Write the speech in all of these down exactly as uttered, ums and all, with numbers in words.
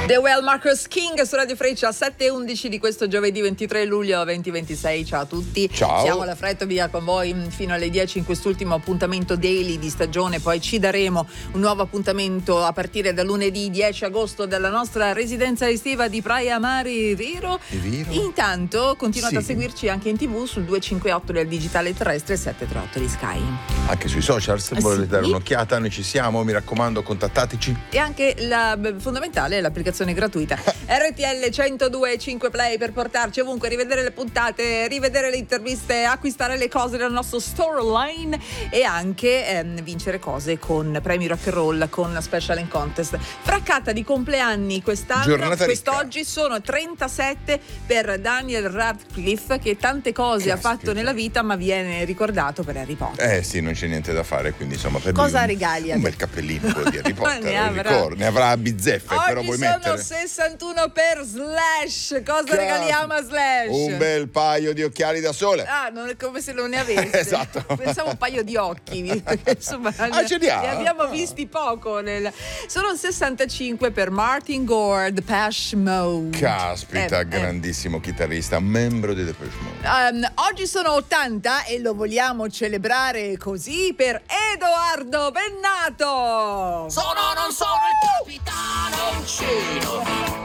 The Well, Marcus King su Radio Freccia, sette e undici di questo giovedì ventitré luglio duemilaventisei. Ciao a tutti. Ciao. Siamo alla fretta via con voi fino alle dieci in quest'ultimo appuntamento daily di stagione. Poi ci daremo un nuovo appuntamento a partire da lunedì dieci agosto dalla nostra residenza estiva di Praia Mare, vero? È vero. Intanto continuate Sì. a seguirci anche in tv sul duecentocinquantotto del digitale terrestre e settecentotrentotto di Sky. Anche sui social, se Eh volete sì. dare un'occhiata, noi ci siamo, mi raccomando, contattateci. E anche la beh, fondamentale è l'applicazione gratuita R T L centodue e cinque Play per portarci ovunque, rivedere le puntate, rivedere le interviste, acquistare le cose dal nostro store online e anche ehm, vincere cose con premi rock and roll, con special and contest. Fraccata di compleanni quest'anno, Giornata quest'oggi ricca. sono trentasette per Daniel Radcliffe, che tante cose ha Caspita. fatto nella vita ma viene ricordato per Harry Potter. Eh sì, non c'è niente da fare, quindi insomma per Cosa lui un, regali a un te? bel cappellino quello di Harry Potter, Ne ne, avrà. ricordo, ne avrà a bizzeffe, Oggi però puoi sono mettere sessantuno per Slash. Cosa Chiaro. regaliamo a Slash? un bel paio di occhiali da sole. Ah, non è come se non ne avesse. Esatto. Pensavo un paio di occhi. perché, Insomma, Ah, ce li ha? ne abbiamo visti poco. Nel... Sono sessantacinque per Martin Gore, Depeche Mode. Caspita, Eh, eh. grandissimo chitarrista, membro di Depeche Mode. Um, oggi sono ottanta e lo vogliamo celebrare così per Edoardo Bennato. Sono, non sono il capitano Uncino.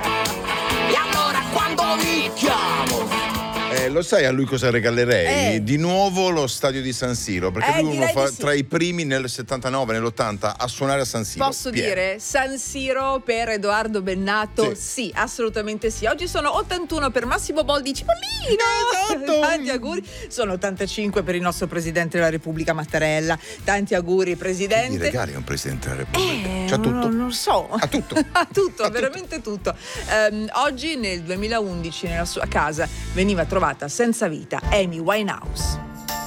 E allora quando vi chiamo? Eh, lo sai a lui cosa regalerei? Eh. Di nuovo lo stadio di San Siro, perché Eh, lui uno direi fa di sì. tra i primi nel settantanove, nell'ottanta a suonare a San Siro. Posso Pieno. dire San Siro per Edoardo Bennato? Sì. Sì, assolutamente sì. Oggi sono ottantuno per Massimo Boldi Cipollino. Esatto. Tanti auguri. Sono ottantacinque per il nostro Presidente della Repubblica Mattarella. Tanti auguri, Gli Presidente. regali a un Presidente della Repubblica? Eh, C'ha tutto? Non, non so. Ha tutto. Ha tutto, Ha veramente tutto. Ehm, oggi nel duemilaundici nella sua casa veniva trovata senza vita Amy Winehouse.